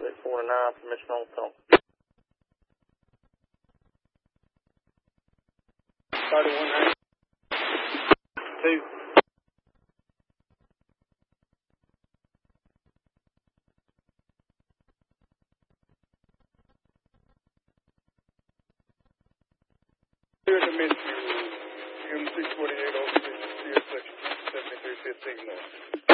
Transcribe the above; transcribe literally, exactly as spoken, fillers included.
Charlie four nine, permission on call. Charlie one nine. Two. Here's the mid M six forty-eight, officer, section seventy-three fifteen north.